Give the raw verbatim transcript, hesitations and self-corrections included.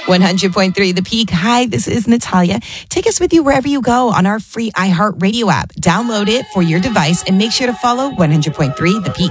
one hundred point three The Peak. Hi, this is Natalia. Take us with you wherever you go on our free iHeartRadio app. Download it for your device and make sure to follow one hundred point three The Peak.